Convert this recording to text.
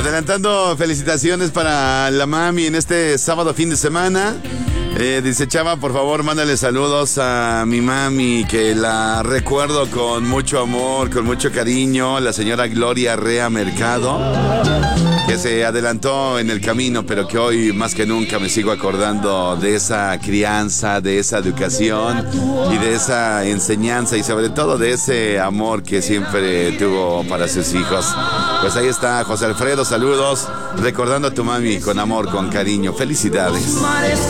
Adelantando felicitaciones para la mami en este sábado fin de semana. Dice Chava, por favor, mándale saludos a mi mami, que la recuerdo con mucho amor, con mucho cariño, la señora Gloria Rea Mercado, que se adelantó en el camino, pero que hoy más que nunca me sigo acordando de esa crianza, de esa educación y de esa enseñanza y sobre todo de ese amor que siempre tuvo para sus hijos. Pues ahí está José Alfredo, saludos, recordando a tu mami con amor, con cariño, felicidades.